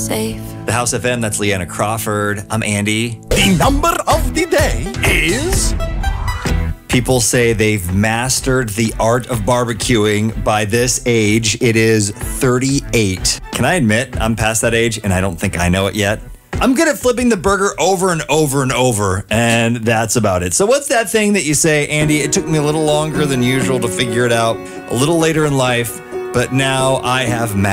safe. The House FM, that's Leanna Crawford. I'm Andy. The number of the day is... People say they've mastered the art of barbecuing by this age. It is 38. Can I admit I'm past that age and I don't think I know it yet? I'm good at flipping the burger over and over and over, and that's about it. So what's that thing that you say, Andy, it took me a little longer than usual to figure it out, a little later in life, but now I have mastered